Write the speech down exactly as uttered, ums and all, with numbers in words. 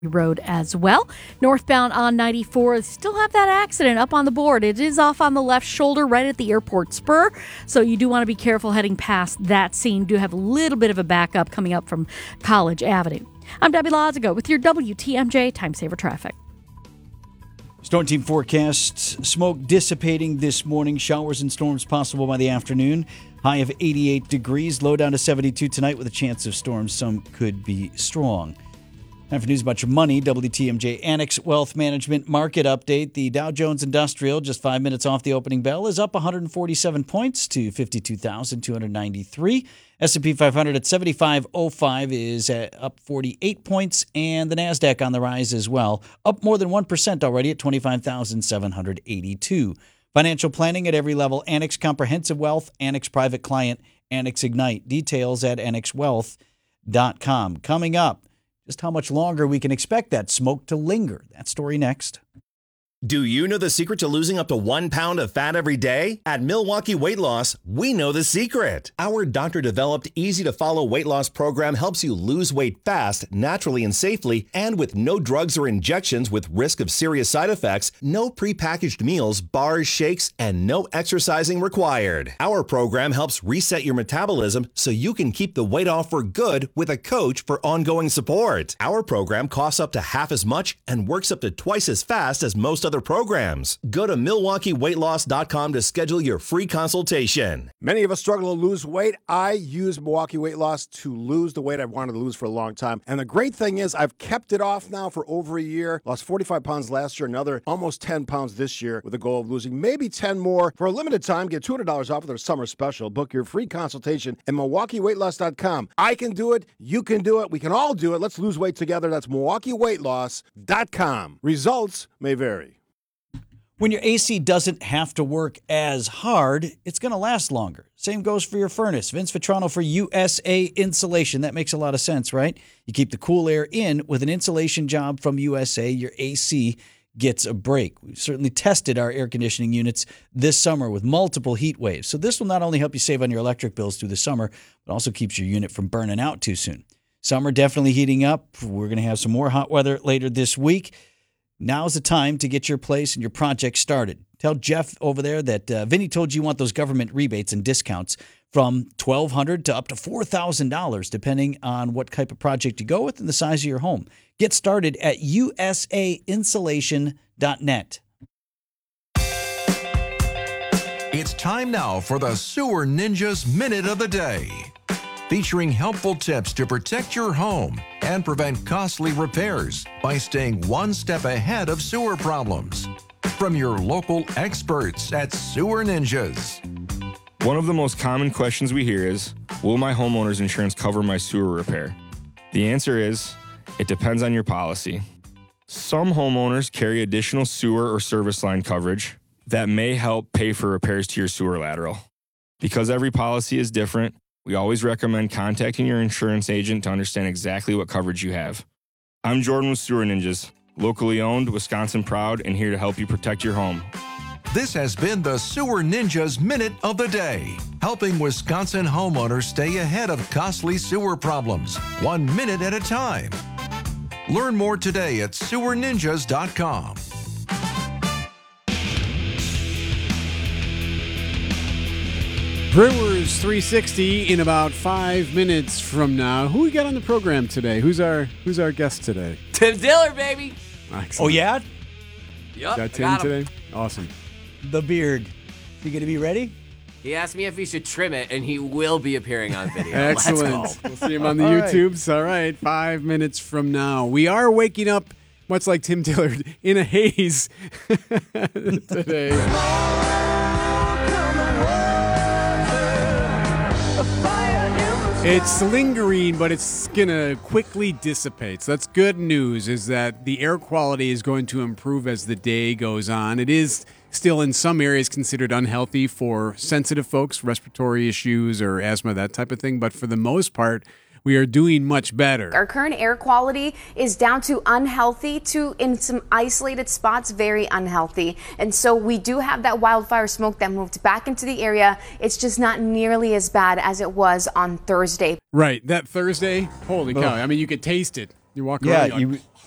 Road as well. Northbound on ninety-four, still have that accident up on the board. It is off on the left shoulder right at the airport spur, so you do want to be careful heading past that scene. Do have a little bit of a backup coming up from College Avenue. I'm Debbie Lozigo with your W T M J Time Saver Traffic. Storm team forecasts smoke dissipating this morning. Showers and storms possible by the afternoon. High of eighty-eight degrees. Low down to seventy-two tonight with a chance of storms. Some could be strong. Time for news about your money. W T M J Annex Wealth Management Market Update. The Dow Jones Industrial, just five minutes off the opening bell, is up one hundred forty-seven points to fifty-two thousand two hundred ninety-three. S and P five hundred at seventy-five oh five is at up forty-eight points, and the NASDAQ on the rise as well, up more than one percent already at twenty-five thousand seven hundred eighty-two. Financial planning at every level. Annex Comprehensive Wealth, Annex Private Client, Annex Ignite. Details at annex wealth dot com. Coming up, just how much longer we can expect that smoke to linger. That story next. Do you know the secret to losing up to one pound of fat every day? At Milwaukee Weight Loss, we know the secret. Our doctor-developed, easy-to-follow weight loss program helps you lose weight fast, naturally and safely, and with no drugs or injections with risk of serious side effects, no prepackaged meals, bars, shakes, and no exercising required. Our program helps reset your metabolism so you can keep the weight off for good with a coach for ongoing support. Our program costs up to half as much and works up to twice as fast as most other programs. Go to milwaukee weight loss dot com to schedule your free consultation. Many of us struggle to lose weight. I use Milwaukee Weight Loss to lose the weight I've wanted to lose for a long time. And the great thing is I've kept it off now for over a year. Lost forty-five pounds last year, another almost ten pounds this year with the goal of losing maybe ten more. For a limited time, get two hundred dollars off with our summer special. Book your free consultation at milwaukee weight loss dot com. I can do it. You can do it. We can all do it. Let's lose weight together. That's milwaukee weight loss dot com. Results may vary. When your A C doesn't have to work as hard, it's going to last longer. Same goes for your furnace. Vince Vitrano for U S A Insulation. That makes a lot of sense, right? You keep the cool air in with an insulation job from U S A. Your A C gets a break. We've certainly tested our air conditioning units this summer with multiple heat waves. So this will not only help you save on your electric bills through the summer, but also keeps your unit from burning out too soon. Summer definitely heating up. We're going to have some more hot weather later this week. Now's the time to get your place and your project started. Tell Jeff over there that uh, Vinny told you you want those government rebates and discounts from twelve hundred dollars to up to four thousand dollars, depending on what type of project you go with and the size of your home. Get started at u s a insulation dot net. It's time now for the Sewer Ninjas Minute of the Day, featuring helpful tips to protect your home and prevent costly repairs by staying one step ahead of sewer problems. From your local experts at Sewer Ninjas. One of the most common questions we hear is, will my homeowner's insurance cover my sewer repair? The answer is, it depends on your policy. Some homeowners carry additional sewer or service line coverage that may help pay for repairs to your sewer lateral. Because every policy is different, we always recommend contacting your insurance agent to understand exactly what coverage you have. I'm Jordan with Sewer Ninjas, locally owned, Wisconsin proud, and here to help you protect your home. This has been the Sewer Ninjas Minute of the Day, helping Wisconsin homeowners stay ahead of costly sewer problems, one minute at a time. Learn more today at sewer ninjas dot com. Brewers three sixty in about five minutes from now. Who we got on the program today? Who's our Who's our guest today? Tim Diller, baby. Excellent. Oh, yeah? Yep, got Tim got today? Awesome. The beard. You going to be ready? He asked me if he should trim it, and he will be appearing on video. Excellent. Let's go. We'll see him on the All YouTubes. All right, five minutes from now. We are waking up, much like Tim Diller, in a haze today. It's lingering, but it's going to quickly dissipate. So that's good news, is that the air quality is going to improve as the day goes on. It is still in some areas considered unhealthy for sensitive folks, respiratory issues or asthma, that type of thing. But for the most part, we are doing much better. Our current air quality is down to unhealthy to, in some isolated spots, very unhealthy. And so we do have that wildfire smoke that moved back into the area. It's just not nearly as bad as it was on Thursday. Right. That Thursday, holy cow. I mean, you could taste it. You walk yeah, around. You,